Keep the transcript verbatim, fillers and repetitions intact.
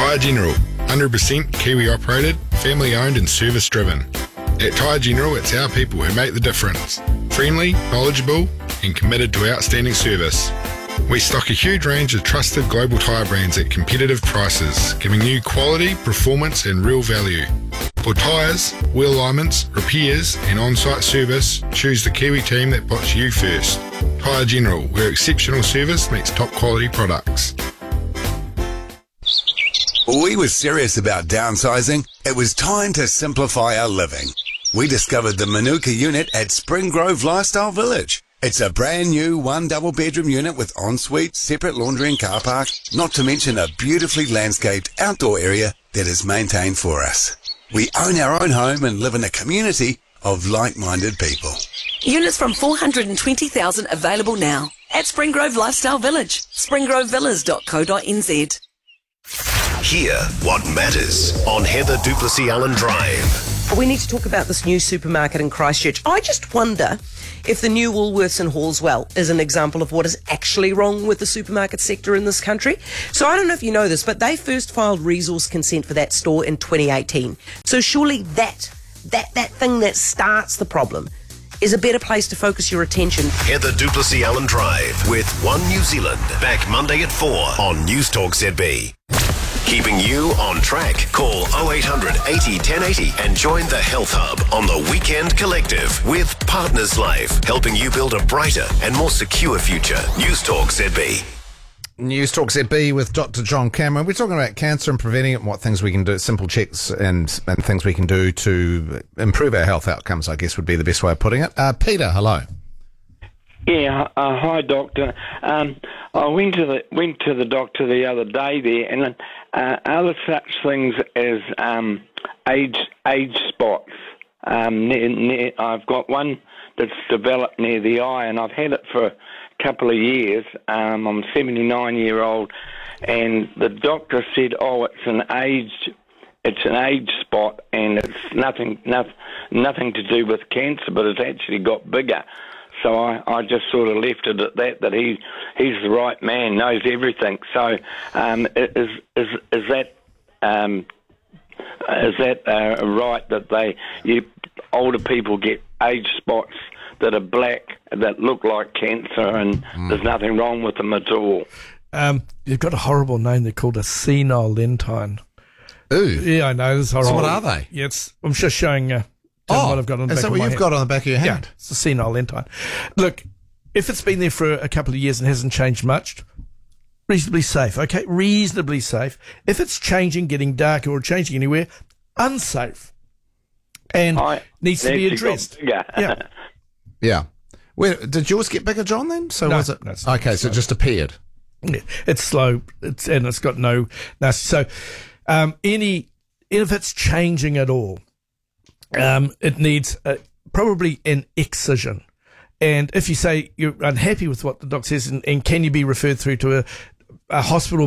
Tyre General, one hundred percent Kiwi operated, family owned and service driven. At Tyre General, it's our people who make the difference. Friendly, knowledgeable and committed to outstanding service. We stock a huge range of trusted global tyre brands at competitive prices, giving you quality, performance and real value. For tyres, wheel alignments, repairs and on-site service, choose the Kiwi team that puts you first. Tyre General, where exceptional service meets top quality products. We were serious about downsizing. It was time to simplify our living. We discovered the Manuka unit at Spring Grove Lifestyle Village. It's a brand new one double bedroom unit with ensuite, separate laundry and car park, not to mention a beautifully landscaped outdoor area that is maintained for us. We own our own home and live in a community of like-minded people. Units from four hundred twenty thousand available now at Spring Grove Lifestyle Village, spring grove villas dot co dot n z. Hear what matters on Heather du Plessis-Allen Drive. We need to talk about this new supermarket in Christchurch. I just wonder if the new Woolworths in Hallswell is an example of what is actually wrong with the supermarket sector in this country. So I don't know if you know this, but they first filed resource consent for that store in twenty eighteen. So surely that, that, that thing that starts the problem is a better place to focus your attention. Heather du Plessis-Allen Drive with One New Zealand. Back Monday at four on News Talk Z B. Keeping you on track. Call oh eight hundred eighty ten eighty and join the Health Hub on the Weekend Collective with Partners Life, helping you build a brighter and more secure future. News Talk Z B. News Talk Z B with Doctor John Cameron. We're talking about cancer and preventing it and what things we can do, simple checks and, and things we can do to improve our health outcomes, I guess would be the best way of putting it. Uh, Peter, hello. Yeah, uh, hi, Doctor. Um, I went to the went to the doctor the other day there, and uh, other such things as um, age age spots. Um, near, near, I've got one that's developed near the eye, and I've had it for a couple of years. Um, I'm seventy-nine year old, and the doctor said, "Oh, it's an age, it's an age spot, and it's nothing, nothing, nothing to do with cancer, but it's actually got bigger." So I, I just sort of left it at that, that he he's the right man, knows everything. So um, is is is that um, is that uh, right that they you older people get age spots that are black that look like cancer, and mm. there's nothing wrong with them at all? Um, you've got a horrible name. They're called a senile lentine. Ooh, yeah, I know. This is horrible. So what are they? Yeah, it's, I'm just showing. Uh, Oh, what I've got on the is back that of what my you've hand. got on the back of your hand? Yeah, it's a senile lentine. Look, if it's been there for a couple of years and hasn't changed much, reasonably safe, okay? Reasonably safe. If it's changing, getting darker or changing anywhere, unsafe. And I, needs to be addressed. Yeah. Yeah. Where, did yours get bigger, John, then? So no, was it? No, it's okay, so it just appeared. Yeah, it's slow, it's, and it's got no... no so um, any if it's changing at all, Um, it needs uh, probably an excision. And if you say you're unhappy with what the doc says, and, and can you be referred through to a, a hospital